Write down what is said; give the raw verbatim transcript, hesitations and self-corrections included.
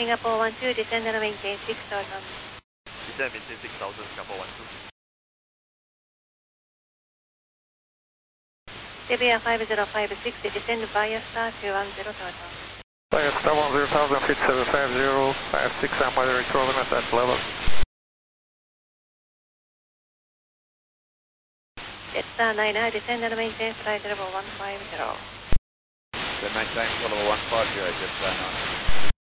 Singapore one two, descend and maintain six thousand. Descend and maintain six thousand, Singapore one two. Libya five zero five six, descend via star two one zero thousand. Via star one zero thousand, feet seven five zero, five six, I'm weathering coordinates at level. Jetstar nine nine, descend and maintain flight level one five zero. The nine times level one five zero, Jetstar nine.